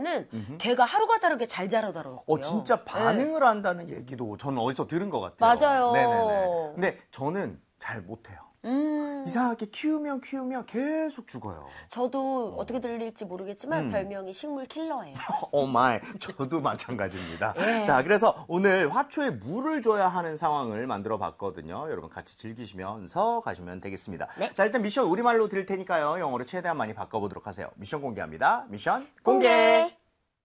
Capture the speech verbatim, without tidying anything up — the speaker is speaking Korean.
하면은 음흠. 개가 하루가 다르게 잘 자라더라고요. 어, 진짜 반응을 네. 한다는 얘기도 저는 어디서 들은 것 같아요. 맞아요. 네네네. 근데 저는 잘 못해요. 음. 이상하게 키우면 키우면 계속 죽어요. 저도 어. 어떻게 들릴지 모르겠지만 음. 별명이 식물 킬러예요. 오 마이, 저도 마찬가지입니다. 예. 자, 그래서 오늘 화초에 물을 줘야 하는 상황을 만들어 봤거든요. 여러분 같이 즐기시면서 가시면 되겠습니다. 네. 자, 일단 미션 우리말로 드릴 테니까요. 영어로 최대한 많이 바꿔보도록 하세요. 미션 공개합니다. 미션 공개! 공개.